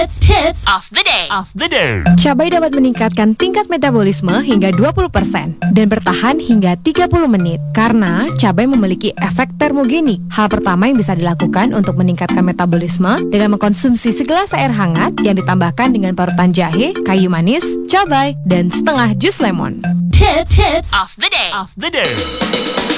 Tips of the day. Cabai dapat meningkatkan tingkat metabolisme hingga 20% dan bertahan hingga 30 menit karena cabai memiliki efek termogenik. Hal pertama yang bisa dilakukan untuk meningkatkan metabolisme dengan mengkonsumsi segelas air hangat yang ditambahkan dengan parutan jahe, kayu manis, cabai, dan setengah jus lemon. Tips of the day.